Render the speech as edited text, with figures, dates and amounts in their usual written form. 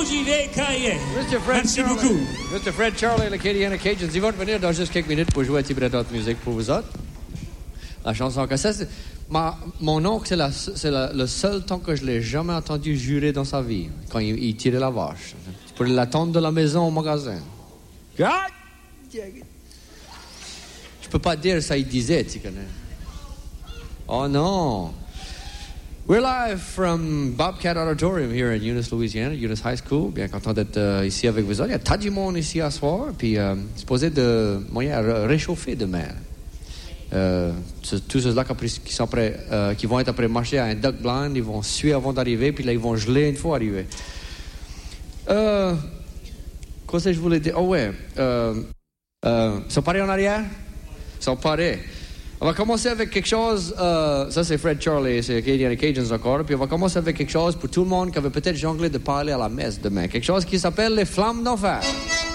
Merci beaucoup. Mr. Fred Charlie et les Acadiana Cajuns, ils vont venir dans juste quelques minutes pour jouer un petit peu d'autre musique pour vous autres. La chanson que ça, c'est... Mon oncle, c'est le seul temps que je l'ai jamais entendu jurer dans sa vie, quand il tirait la vache. Tu pourrais l'attendre de la maison au magasin. God! Je peux pas dire ça, il disait, tu connais. Oh non! We're live from Bobcat Auditorium here in Eunice, Louisiana, Eunice High School. Bien content d'être ici avec vous autres. Il y a tas du monde ici à soir, puis supposé de moyen à réchauffer demain. Tous ceux-là qui vont être après marcher à un duck blind, ils vont suer avant d'arriver, puis là ils vont geler une fois arrivés. Qu'est-ce que je voulais dire? Oh ouais. Sont parés en arrière? Sont parés. On va commencer avec quelque chose, ça c'est Fred Charlie, c'est Acadiana Cajuns encore, puis on va commencer avec quelque chose pour tout le monde qui avait peut-être jonglé de parler à la messe demain. Quelque chose qui s'appelle les Flammes d'Enfer.